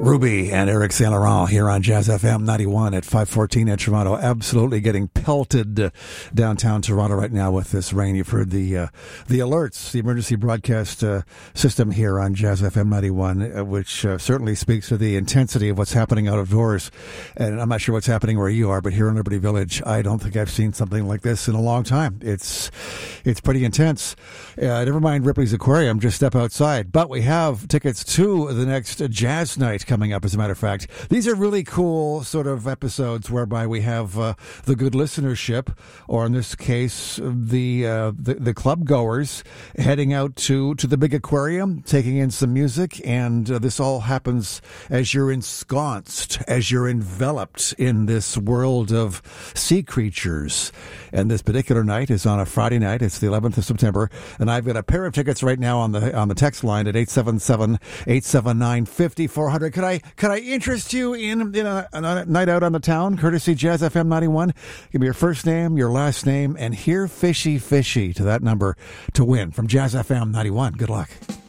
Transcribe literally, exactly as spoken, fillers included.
Ruby and Eric Saint Laurent here on Jazz F M ninety-one at five fourteen in Toronto. Absolutely getting pelted uh, downtown Toronto right now with this rain. You've heard the uh, the alerts, the emergency broadcast uh, system here on Jazz F M ninety-one, uh, which uh, certainly speaks to the intensity of what's happening out of doors. And I'm not sure what's happening where you are, but here in Liberty Village, I don't think I've seen something like this in a long time. It's it's pretty intense. Uh, never mind Ripley's Aquarium, just step outside. But we have tickets to the next Jazz Night coming up, as a matter of fact. These are really cool sort of episodes whereby we have uh, the good listenership, or in this case, the, uh, the the club goers heading out to, to the big aquarium, taking in some music, and uh, this all happens as you're ensconced, as you're enveloped in this world of sea creatures. And this particular night is on a Friday night. It's the eleventh of September, and I've got a pair of tickets right now on the on the text line at eight seven seven, eight seven nine, five four zero zero. Could I could I interest you in, in a, a night out on the town, courtesy Jazz F M ninety-one? Give me your first name, your last name, and hear fishy fishy to that number to win from Jazz F M ninety-one. Good luck.